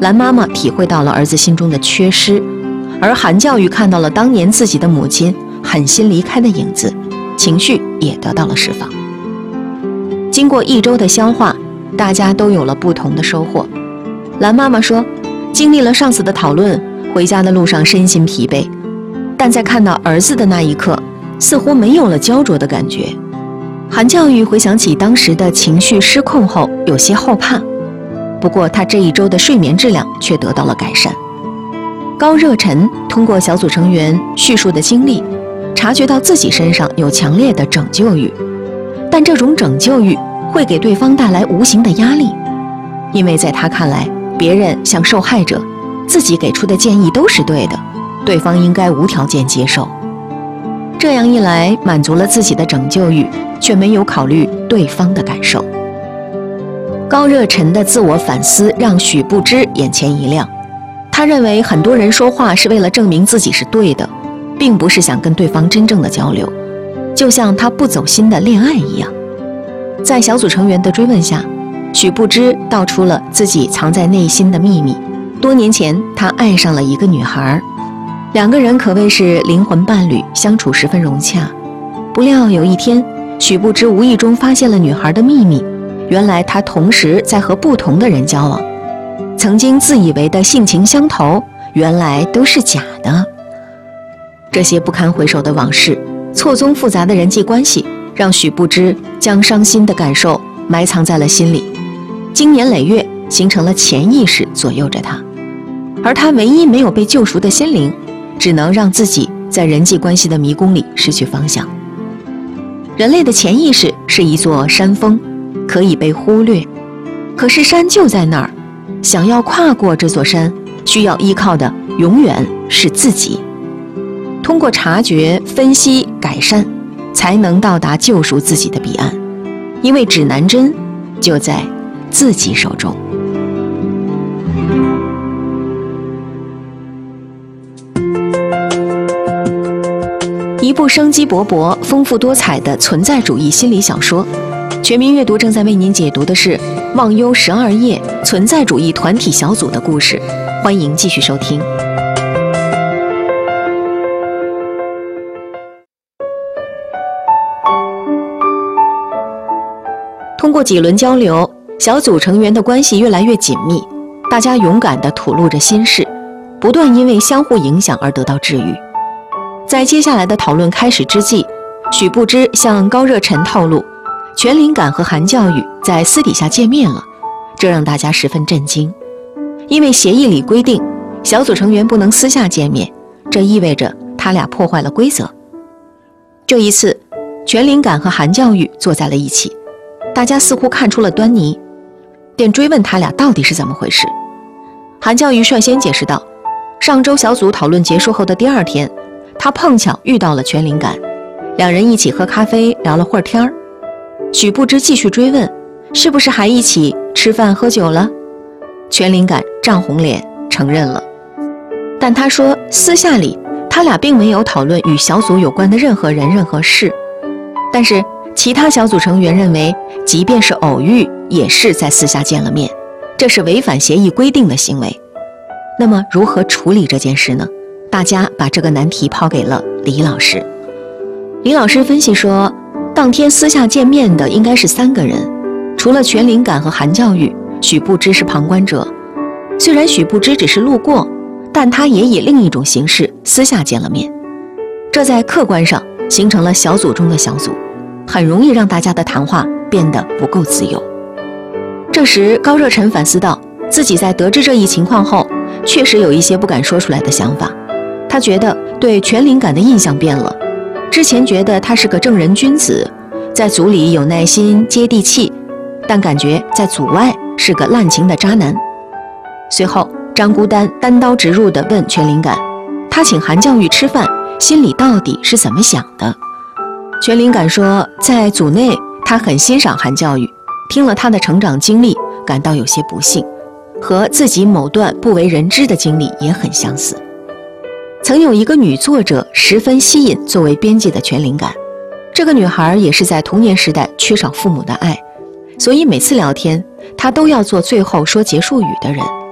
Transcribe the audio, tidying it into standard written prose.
蓝妈妈体会到了儿子心中的缺失，而韩教育看到了当年自己的母亲狠心离开的影子，情绪也得到了释放。经过1周的消化，大家都有了不同的收获。蓝妈妈说，经历了上次的讨论，回家的路上身心疲惫，但在看到儿子的那一刻，似乎没有了焦灼的感觉。韩教育回想起当时的情绪失控后，有些后怕，不过他这1周的睡眠质量却得到了改善。高热忱通过小组成员叙述的经历，察觉到自己身上有强烈的拯救欲，但这种拯救欲会给对方带来无形的压力，因为在他看来，别人像受害者，自己给出的建议都是对的，对方应该无条件接受。这样一来，满足了自己的拯救欲，却没有考虑对方的感受。高热忱的自我反思让许不知眼前一亮，他认为很多人说话是为了证明自己是对的，并不是想跟对方真正的交流，就像他不走心的恋爱一样。在小组成员的追问下，许不知道出了自己藏在内心的秘密。多年前，他爱上了一个女孩，2个人可谓是灵魂伴侣，相处十分融洽。不料有一天，许不知无意中发现了女孩的秘密，原来她同时在和不同的人交往，曾经自以为的性情相投，原来都是假的。这些不堪回首的往事，错综复杂的人际关系，让许不知将伤心的感受埋藏在了心里，经年累月形成了潜意识左右着他。而他唯一没有被救赎的心灵，只能让自己在人际关系的迷宫里失去方向。人类的潜意识是一座山峰，可以被忽略，可是山就在那儿，想要跨过这座山，需要依靠的永远是自己。通过察觉、分析、改善，才能到达救赎自己的彼岸，因为指南针就在自己手中。一部生机勃勃、丰富多彩的存在主义心理小说，全民阅读正在为您解读的是《忘忧12夜》存在主义团体小组的故事，欢迎继续收听。通过几轮交流，小组成员的关系越来越紧密，大家勇敢地吐露着心事，不断因为相互影响而得到治愈。在接下来的讨论开始之际，许不知向高热忱透露，全灵感和韩教育在私底下见面了，这让大家十分震惊。因为协议里规定，小组成员不能私下见面，这意味着他俩破坏了规则。这一次，全灵感和韩教育坐在了一起，大家似乎看出了端倪，便追问他俩到底是怎么回事。韩教育率先解释道，上周小组讨论结束后的第2天，他碰巧遇到了全灵感，2人一起喝咖啡聊了会儿天儿。许不知继续追问，是不是还一起吃饭喝酒了？全灵感涨红脸承认了，但他说私下里他俩并没有讨论与小组有关的任何人任何事。但是其他小组成员认为，即便是偶遇也是在私下见了面，这是违反协议规定的行为。那么如何处理这件事呢？大家把这个难题抛给了李老师。李老师分析说，当天私下见面的应该是3个人，除了全灵感和韩教育，许不知是旁观者。虽然许不知只是路过，但他也以另一种形式私下见了面，这在客观上形成了小组中的小组，很容易让大家的谈话变得不够自由。这时高热忱反思到，自己在得知这一情况后，确实有一些不敢说出来的想法。他觉得对全灵感的印象变了，之前觉得他是个正人君子，在组里有耐心接地气，但感觉在组外是个滥情的渣男。随后张孤单单刀直入地问全灵感，他请韩教育吃饭，心里到底是怎么想的？全灵感说，在组内他很欣赏韩教育，听了他的成长经历，感到有些不幸，和自己某段不为人知的经历也很相似。曾有一个女作者十分吸引作为编辑的全灵感，这个女孩也是在童年时代缺少父母的爱，所以每次聊天她都要做最后说结束语的人。